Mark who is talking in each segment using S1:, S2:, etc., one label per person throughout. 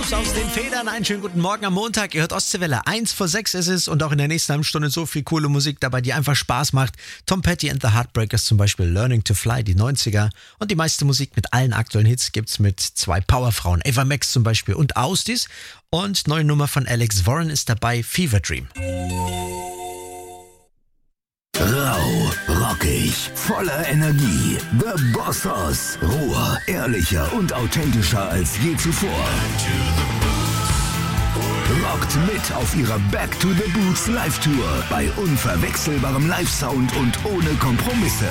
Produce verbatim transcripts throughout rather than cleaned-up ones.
S1: Raus aus den Federn. Einen schönen guten Morgen am Montag. Ihr hört Ostseewelle. Eins vor sechs ist es und auch in der nächsten halben Stunde so viel coole Musik dabei, die einfach Spaß macht. Tom Petty and the Heartbreakers zum Beispiel, Learning to Fly, die neunziger. Und die meiste Musik mit allen aktuellen Hits gibt's mit zwei Powerfrauen. Ava Max zum Beispiel und Austis. Und neue Nummer von Alex Warren ist dabei, Fever Dream.
S2: Rau, rockig, voller Energie. The Bossos. Roher, ehrlicher und authentischer als je zuvor. Rockt mit auf ihrer Back to the Boots Live-Tour bei unverwechselbarem Live-Sound und ohne Kompromisse.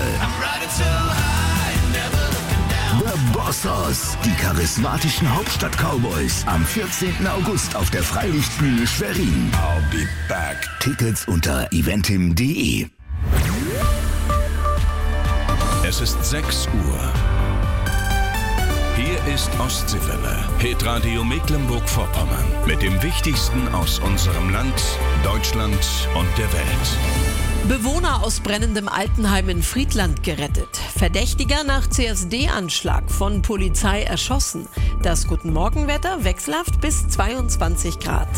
S2: The Bossos, die charismatischen Hauptstadt-Cowboys, am vierzehnten August auf der Freilichtbühne Schwerin. I'll be back. Tickets unter eventim punkt de.
S3: Es ist sechs Uhr. Hier ist Ostseewelle, Hitradio Mecklenburg-Vorpommern. Mit dem Wichtigsten aus unserem Land, Deutschland und der Welt.
S4: Bewohner aus brennendem Altenheim in Friedland gerettet. Verdächtiger nach C S D-Anschlag von Polizei erschossen. Das Guten-Morgen-Wetter wechselhaft bis zweiundzwanzig Grad.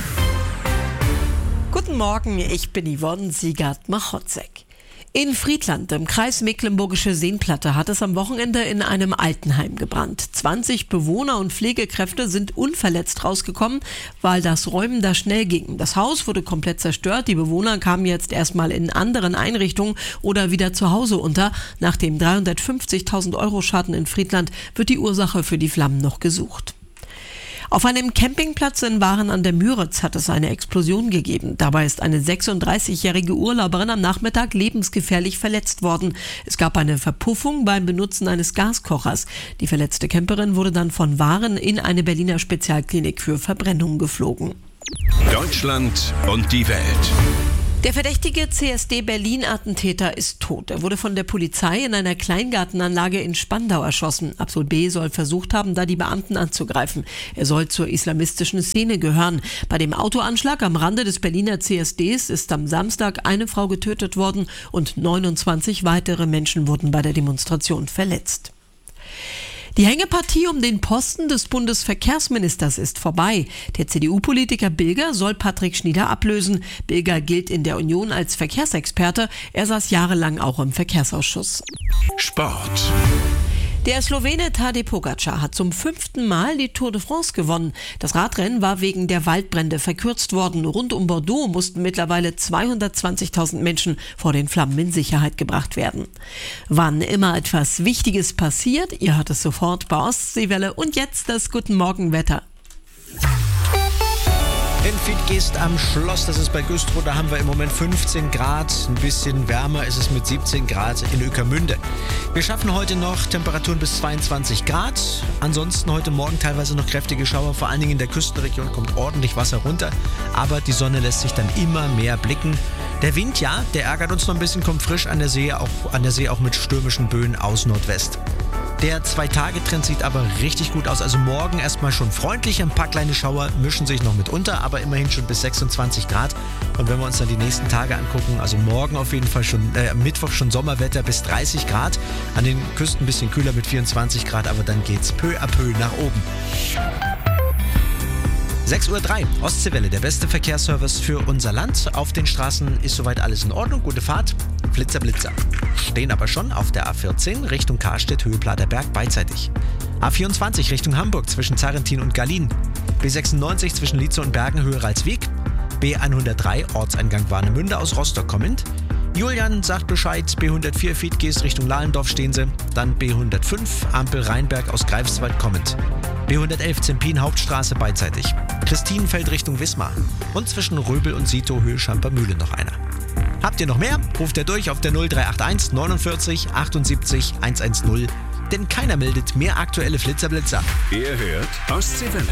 S4: Guten Morgen, ich bin Yvonne Siegert-Machotzek. In Friedland, im Kreis Mecklenburgische Seenplatte, hat es am Wochenende in einem Altenheim gebrannt. zwanzig Bewohner und Pflegekräfte sind unverletzt rausgekommen, weil das Räumen da schnell ging. Das Haus wurde komplett zerstört. Die Bewohner kamen jetzt erstmal in anderen Einrichtungen oder wieder zu Hause unter. Nach dem dreihundertfünfzigtausend Euro Schaden in Friedland wird die Ursache für die Flammen noch gesucht. Auf einem Campingplatz in Waren an der Müritz hat es eine Explosion gegeben. Dabei ist eine sechsunddreißigjährige Urlauberin am Nachmittag lebensgefährlich verletzt worden. Es gab eine Verpuffung beim Benutzen eines Gaskochers. Die verletzte Camperin wurde dann von Waren in eine Berliner Spezialklinik für Verbrennung geflogen.
S3: Deutschland und die Welt.
S4: Der verdächtige C S D-Berlin-Attentäter ist tot. Er wurde von der Polizei in einer Kleingartenanlage in Spandau erschossen. Absol B. soll versucht haben, da die Beamten anzugreifen. Er soll zur islamistischen Szene gehören. Bei dem Autoanschlag am Rande des Berliner C S Ds ist am Samstag eine Frau getötet worden und neunundzwanzig weitere Menschen wurden bei der Demonstration verletzt. Die Hängepartie um den Posten des Bundesverkehrsministers ist vorbei. Der C D U-Politiker Bilger soll Patrick Schnieder ablösen. Bilger gilt in der Union als Verkehrsexperte. Er saß jahrelang auch im Verkehrsausschuss.
S3: Sport.
S4: Der Slowene Tadej Pogačar hat zum fünften Mal die Tour de France gewonnen. Das Radrennen war wegen der Waldbrände verkürzt worden. Rund um Bordeaux mussten mittlerweile zweihundertzwanzigtausend Menschen vor den Flammen in Sicherheit gebracht werden. Wann immer etwas Wichtiges passiert, ihr hört es sofort bei Ostseewelle. Und jetzt das Guten Morgen Wetter.
S1: In Fiedgeest am Schloss, das ist bei Güstrow, da haben wir im Moment fünfzehn Grad. Ein bisschen wärmer ist es mit siebzehn Grad in Ueckermünde. Wir schaffen heute noch Temperaturen bis zweiundzwanzig Grad. Ansonsten heute Morgen teilweise noch kräftige Schauer. Vor allen Dingen in der Küstenregion kommt ordentlich Wasser runter. Aber die Sonne lässt sich dann immer mehr blicken. Der Wind, ja, der ärgert uns noch ein bisschen, kommt frisch an der See, auch an der See auch mit stürmischen Böen aus Nordwest. Der Zwei-Tage-Trend sieht aber richtig gut aus. Also morgen erstmal schon freundlich. Ein paar kleine Schauer mischen sich noch mit unter, aber immerhin schon bis sechsundzwanzig Grad. Und wenn wir uns dann die nächsten Tage angucken, also morgen auf jeden Fall schon, äh, am Mittwoch schon Sommerwetter bis dreißig Grad. An den Küsten ein bisschen kühler mit vierundzwanzig Grad, aber dann geht's peu à peu nach oben. sechs Uhr drei, Ostseewelle, der beste Verkehrsservice für unser Land. Auf den Straßen ist soweit alles in Ordnung, gute Fahrt. Flitzer, Blitzer. Stehen aber schon auf der A vierzehn Richtung Karstedt, Höhe Platerberg beidseitig. A vierundzwanzig Richtung Hamburg zwischen Zarrentin und Gallien. B sechsundneunzig zwischen Lietze und Bergen, Höhe Ralswiek. B hundertdrei Ortseingang Warnemünde aus Rostock kommend. Julian sagt Bescheid, B hundertvier Fiedgeest Richtung Lahlendorf stehen sie. Dann B hundertfünf Ampel Rheinberg aus Greifswald kommend. B hundertelf Zempin Hauptstraße beidseitig. Christinenfeld Richtung Wismar. Und zwischen Röbel und Sito Höhe Schampermühle noch einer. Habt ihr noch mehr? Ruft ihr durch auf der null drei acht eins neunundvierzig achtundsiebzig hundertzehn. Denn keiner meldet mehr aktuelle Flitzerblitzer.
S3: Ihr hört Ostseewelle.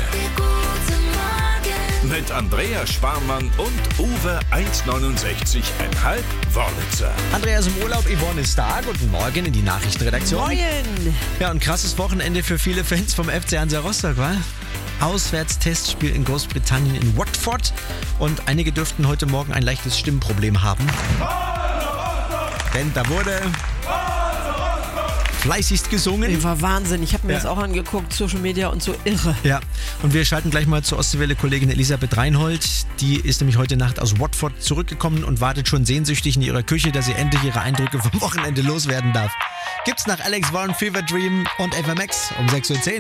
S3: Mit Andrea Schwarmann und Uwe eins neunundsechzig Komma fünf Wörlitzer.
S1: Andreas im Urlaub, Yvonne ist da. Guten Morgen in die Nachrichtenredaktion.
S4: Moin!
S1: Ja, und krasses Wochenende für viele Fans vom F C Hansa Rostock, wa? Auswärtstestspiel in Großbritannien in Watford. Und einige dürften heute Morgen ein leichtes Stimmproblem haben. Denn da wurde fleißigst gesungen.
S4: Das war Wahnsinn. Ich habe mir
S1: Ja.
S4: das auch angeguckt, Social Media und so irre.
S1: Ja, und wir schalten gleich mal zur Ostseewelle-Kollegin Elisabeth Reinhold. Die ist nämlich heute Nacht aus Watford zurückgekommen und wartet schon sehnsüchtig in ihrer Küche, dass sie endlich ihre Eindrücke vom Wochenende loswerden darf. Gibt's nach Alex Warren, Fever Dream und Ava Max um sechs Uhr zehn.